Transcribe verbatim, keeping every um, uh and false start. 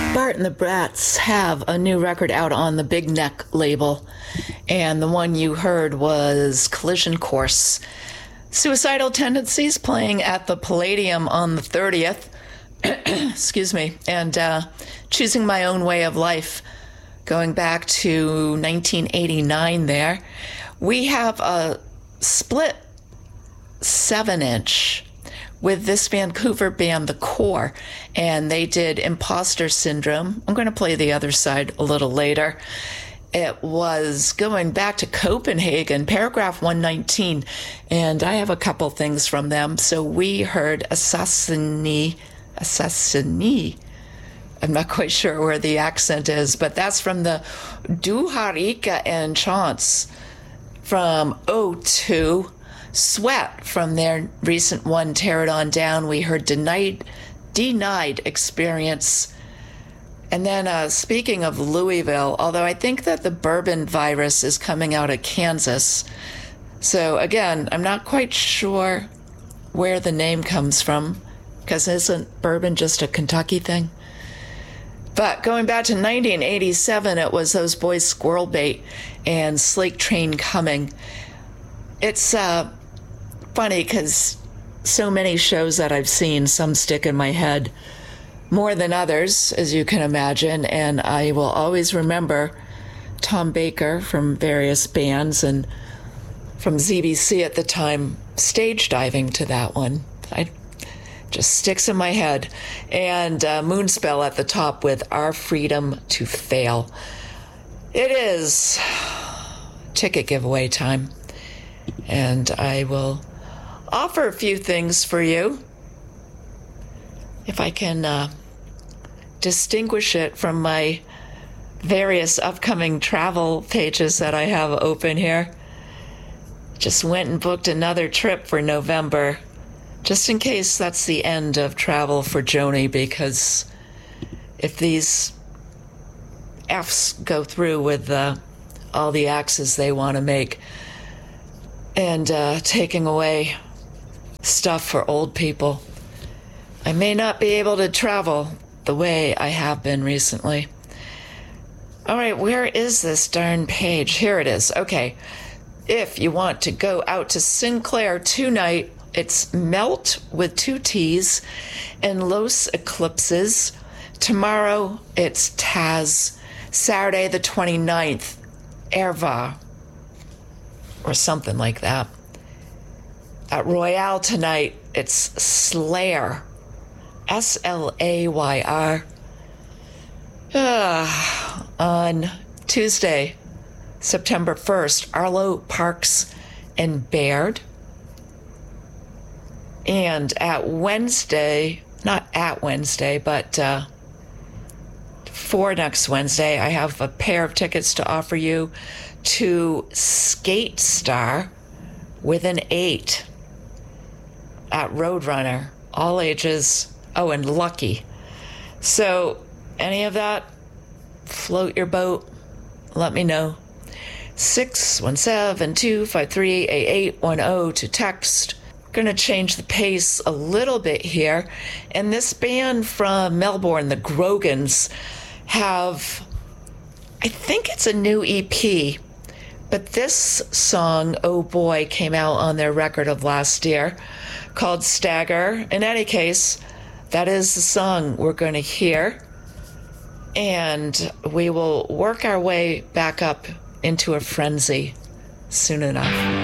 Bart and the Brats have a new record out on the Big Neck label, and the one you heard was Collision Course. Suicidal Tendencies playing at the Palladium on the thirtieth. Excuse me. And uh, Choosing My Own Way of Life, going back to nineteen eighty-nine there. We have a split seven-inch with this Vancouver band, The Core, and they did Imposter Syndrome. I'm going to play the other side a little later. It was going back to Copenhagen, Paragraph one nineteen, and I have a couple things from them. So we heard Assassini, Assassini. I'm not quite sure where the accent is, but that's from the Du Harika and Chance from oh two. Sweat from their recent one, Tear It On Down. We heard Denied, Denied Experience. And then uh, speaking of Louisville, although I think that the bourbon virus is coming out of Kansas. So again, I'm not quite sure where the name comes from, because isn't bourbon just a Kentucky thing? But going back to nineteen eighty-seven, it was those boys Squirrel Bait and Slate Train Coming. It's uh, funny because so many shows that I've seen, some stick in my head more than others, as you can imagine, and I will always remember Tom Baker from various bands and from Z B C at the time stage diving to that one. I just sticks in my head. And uh, Moonspell at the top with Our Freedom to Fail. It is ticket giveaway time. And I will offer a few things for you. If I can uh, distinguish it from my various upcoming travel pages that I have open here. Just went and booked another trip for November, just in case that's the end of travel for Joni, because if these Fs go through with uh, all the axes they want to make, and uh, taking away stuff for old people, I may not be able to travel the way I have been recently. All right, where is this darn page? Here it is. Okay. If you want to go out to Sinclair tonight, it's Melt with two T's and Los Eclipses. Tomorrow, it's Taz. Saturday the twenty-ninth, Erva, or something like that. At Royale tonight, it's Slayer, S L A Y R. Uh, on Tuesday, September first, Arlo Parks and Baird. And at Wednesday, not at Wednesday, but uh, for next Wednesday, I have a pair of tickets to offer you to Skate Star with an eight at Roadrunner, all ages. Oh, and Lucky. So, any of that, float your boat, let me know. six one seven, two five three, eight eight one zero to text. Going to change the pace a little bit here. And this band from Melbourne, the Grogans, have, I think it's a new E P, but this song, Oh Boy, came out on their record of last year called Stagger. In any case, that is the song we're going to hear. And we will work our way back up into a frenzy soon enough.